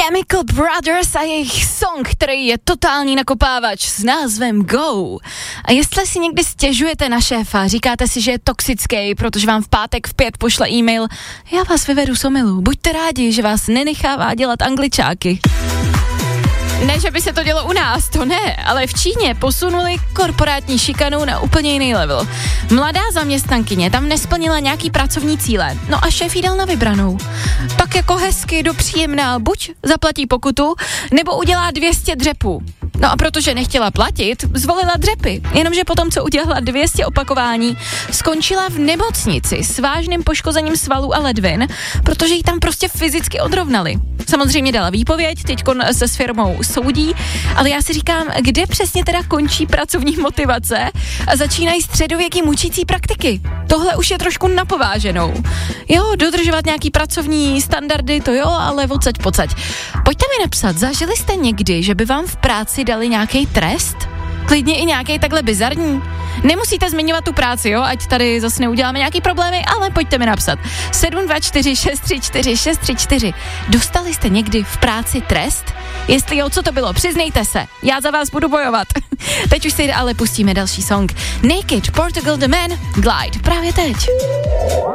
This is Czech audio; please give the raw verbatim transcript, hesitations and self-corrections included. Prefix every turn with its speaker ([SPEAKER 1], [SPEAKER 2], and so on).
[SPEAKER 1] Chemical Brothers a jejich song, který je totální nakopávač s názvem Go. A jestli si někdy stěžujete na šéfa, říkáte si, že je toxický, protože vám v pátek v pět pošle e-mail, já vás vyvedu z omylu, buďte rádi, že vás nenechává dělat angličáky. Ne, že by se to dělo u nás, to ne, ale v Číně posunuli korporátní šikanu na úplně jiný level. Mladá zaměstnankyně tam nesplnila nějaký pracovní cíle, no a šéf jí dal na vybranou. Tak jako hezky dopříjemná, buď zaplatí pokutu, nebo udělá dvě stě dřepů. No a protože nechtěla platit, zvolila dřepy. Jenomže potom, co udělala dvě stě opakování, skončila v nemocnici s vážným poškozením svalů a ledvin, protože ji tam prostě fyzicky odrovnali. Samozřejmě dala výpověď, teďkon se s firmou soudí, ale já si říkám, kde přesně teda končí pracovní motivace a začínají středověký mučící praktiky. Tohle už je trošku napováženou. Jo, dodržovat nějaký pracovní standardy, to jo, ale odsaď pocať. Pojďte mi napsat, zažili jste někdy, že by vám v práci dali nějaký trest? Klidně i nějaký takhle bizarní. Nemusíte zmiňovat tu práci, jo, ať tady zase neuděláme nějaký problémy, ale pojďte mi napsat. sedm dva čtyři šest tři čtyři šest tři čtyři. Dostali jste někdy v práci trest? Jestli jo, co to bylo, přiznejte se. Já za vás budu bojovat. Teď už si ale pustíme další song. Naked, Portugal The Man, Glide. Právě teď.